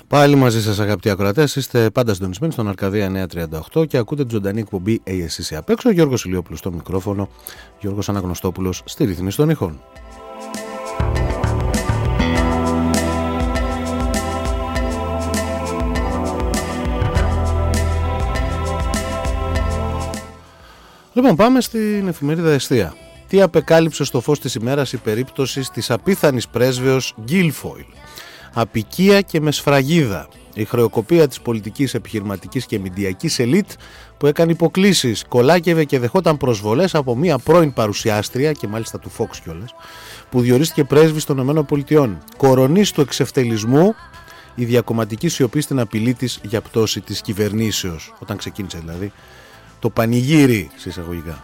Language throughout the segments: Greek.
Πάλι μαζί σας αγαπητοί ακροατές, είστε πάντα συντονισμένοι στον Αρκαδία 938 και ακούτε τη ζωντανή εκπομπή ASC απ' έξω. Γιώργος Ηλιόπουλος στο μικρόφωνο, Γιώργος Αναγνωστόπουλος στη ρύθμιση των ηχών. Λοιπόν, πάμε στην εφημερίδα Εστία. Τι απεκάλυψε στο φως της ημέρας η περίπτωση της απίθανης πρέσβεως Γκίλφοιλ. Απικία και με σφραγίδα. Η χρεοκοπία της πολιτικής, επιχειρηματικής και μηντιακής ελίτ που έκανε υποκλήσεις, κολάκευε και δεχόταν προσβολές από μία πρώην παρουσιάστρια και μάλιστα του Fox κιόλας, που διορίστηκε πρέσβης των ΗΠΑ. Κορονής του εξευτελισμού, η διακομματική σιωπή στην απειλή της για πτώση της κυβερνήσεως. Όταν ξεκίνησε δηλαδή το πανηγύρι συσσαγωγικά.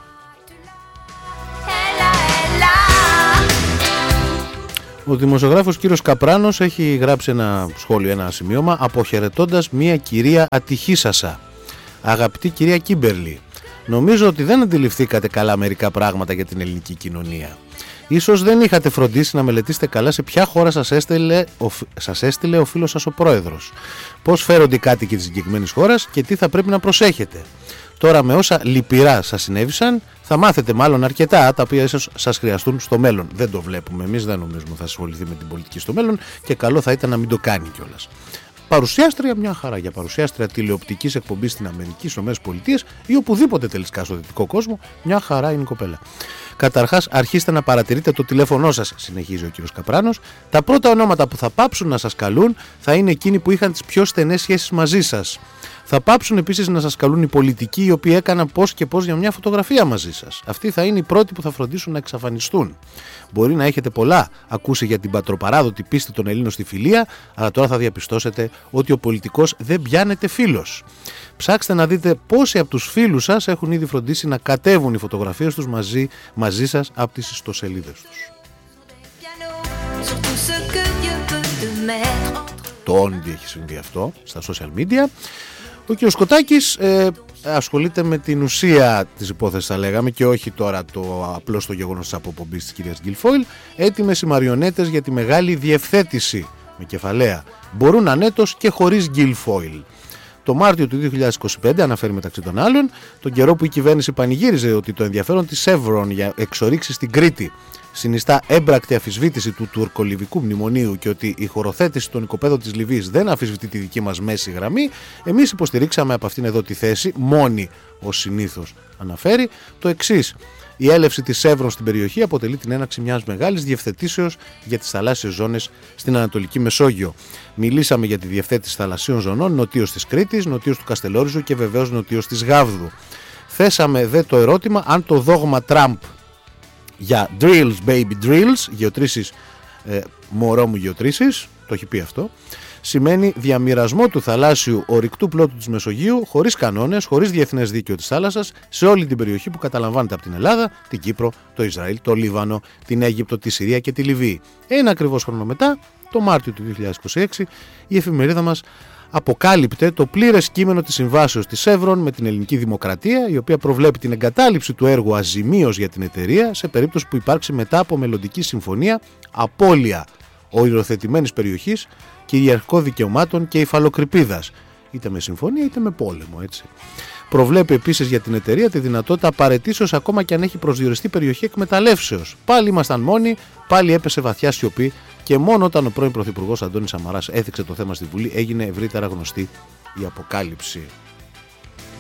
Ο δημοσιογράφος κύριος Καπράνος έχει γράψει ένα σχόλιο, ένα σημείωμα, αποχαιρετώντας μια κυρία ατυχήσασα. Αγαπητή κυρία Κίμπερλι, νομίζω ότι δεν αντιληφθήκατε καλά μερικά πράγματα για την ελληνική κοινωνία. Ίσως δεν είχατε φροντίσει να μελετήσετε καλά σε ποια χώρα σας έστειλε ο φίλος σας ο πρόεδρος. Πώς φέρονται οι κάτοικοι της συγκεκριμένης χώρας και τι θα πρέπει να προσέχετε. Τώρα με όσα λυπηρά σας συνέβησαν θα μάθετε μάλλον αρκετά τα οποία ίσως σας χρειαστούν στο μέλλον. Δεν το βλέπουμε εμείς, δεν νομίζουμε θα ασχοληθεί με την πολιτική στο μέλλον και καλό θα ήταν να μην το κάνει κιόλας. Παρουσιάστρια, μια χαρά για παρουσιάστρια τηλεοπτικής εκπομπής στην Αμερική, στις ΗΠΑ ή οπουδήποτε τελικά στο δυτικό κόσμο, μια χαρά είναι η κοπέλα. Καταρχάς, αρχίστε να παρατηρείτε το τηλέφωνό σας, συνεχίζει ο κύριος Καπράνος. Τα πρώτα ονόματα που θα πάψουν να σας καλούν θα είναι εκείνοι που είχαν τις πιο στενές σχέσεις μαζί σας. Θα πάψουν επίσης να σας καλούν οι πολιτικοί οι οποίοι έκαναν πώς και πώς για μια φωτογραφία μαζί σας. Αυτοί θα είναι οι πρώτοι που θα φροντίσουν να εξαφανιστούν. Μπορεί να έχετε πολλά ακούσει για την πατροπαράδοτη πίστη των Ελλήνων στη φιλία, αλλά τώρα θα διαπιστώσετε ότι ο πολιτικός δεν πιάνεται φίλος. Ψάξτε να δείτε πόσοι από τους φίλους σας έχουν ήδη φροντίσει να κατέβουν οι φωτογραφίες τους μαζί σας από τις ιστοσελίδες τους. Το όντι έχει συμβεί αυτό στα social media. Ο κ. Σκοτάκης ασχολείται με την ουσία της υπόθεσης, θα λέγαμε, και όχι τώρα απλώς το γεγονός της αποπομπής της κυρίας Γκίλφοιλ. Έτοιμες οι μαριονέτες για τη μεγάλη διευθέτηση με κεφαλαία. Μπορούν ανέτος και χωρίς Γκίλφοιλ. Το Μάρτιο του 2025, αναφέρει μεταξύ των άλλων, τον καιρό που η κυβέρνηση πανηγύριζε ότι το ενδιαφέρον της Chevron για εξορίξεις στην Κρήτη συνιστά έμπρακτη αφισβήτηση του τουρκολιβικού μνημονίου και ότι η χωροθέτηση των οικοπαίδων της Λιβύης δεν αφισβητεί τη δική μας μέση γραμμή, εμείς υποστηρίξαμε από αυτήν εδώ τη θέση, μόνη ως συνήθως αναφέρει, το εξής. Η έλευση της Chevron στην περιοχή αποτελεί την έναρξη μιας μεγάλης διευθετήσεως για τις θαλάσσιες ζώνες στην Ανατολική Μεσόγειο. Μιλήσαμε για τη διευθέτηση θαλασσίων ζωνών νοτίως της Κρήτης, νοτίως του Καστελόριζου και βεβαίως νοτίως της Γάβδου. Θέσαμε δε το ερώτημα αν το δόγμα Τραμπ για drills, baby drills, γεωτρήσεις, μωρό μου γεωτρήσεις, το έχει πει αυτό, σημαίνει διαμοιρασμό του θαλάσσιου ορυκτού πλώτου της Μεσογείου χωρίς κανόνες, χωρίς διεθνές δίκαιο της θάλασσας σε όλη την περιοχή που καταλαμβάνεται από την Ελλάδα, την Κύπρο, το Ισραήλ, το Λίβανο, την Αίγυπτο, τη Συρία και τη Λιβύη. Ένα ακριβώς χρόνο μετά, το Μάρτιο του 2026, η εφημερίδα μας αποκάλυπτε το πλήρες κείμενο της συμβάσεως της Chevron με την ελληνική δημοκρατία, η οποία προβλέπει την εγκατάλειψη του έργου αζημίως για την εταιρεία σε περίπτωση που υπάρξει μετά από μελλοντική συμφωνία απώλεια οριοθετημένης περιοχής, κυριαρχικών δικαιωμάτων και υφαλοκρηπίδας, είτε με συμφωνία είτε με πόλεμο, έτσι. Προβλέπει επίσης για την εταιρεία τη δυνατότητα παραιτήσεως ακόμα και αν έχει προσδιοριστεί περιοχή εκμεταλλεύσεως. Πάλι ήμασταν μόνοι, πάλι έπεσε βαθιά σιωπή και μόνο όταν ο πρώην Πρωθυπουργός Αντώνης Σαμαράς έθιξε το θέμα στη Βουλή έγινε ευρύτερα γνωστή η αποκάλυψη.